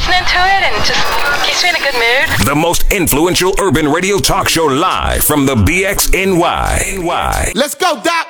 listening to it and just keeps me in a good mood. The most influential urban radio talk show live from the BXNY. Let's go, Doc.